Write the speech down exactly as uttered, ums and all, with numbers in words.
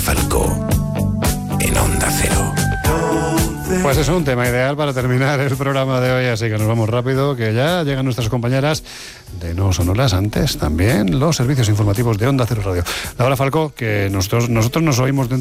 Falcó en Onda Cero. Pues es un tema ideal para terminar el programa de hoy, así que nos vamos rápido, que ya llegan nuestras compañeras de No Sonoras, antes también los servicios informativos de Onda Cero Radio. Laura Falcó, que nosotros, nosotros nos oímos dentro